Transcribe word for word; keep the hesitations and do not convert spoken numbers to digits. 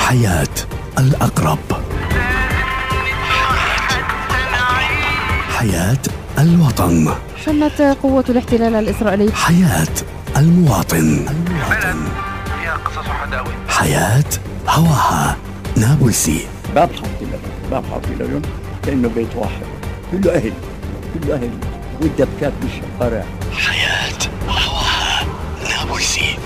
حياة الأقرب، حياة الوطن، شنت قوة الاحتلال الإسرائيلي حياة المواطن، المواطن. فيها قصص وحداوي، حياة هواها نابلسي. باب حطينا باب حطينا اليوم كأنه بيت واحد، كله أهل كله أهل والدبكات بالشوارع. حياة هواها نابلسي.